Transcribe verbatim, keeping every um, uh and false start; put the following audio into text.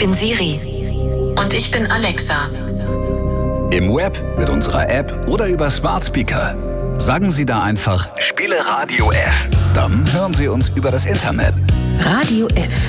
bin Siri. Und ich bin Alexa. Im Web, mit unserer App oder über Smart Speaker. Sagen Sie da einfach, spiele Radio F. Dann hören Sie uns über das Internet. Radio F.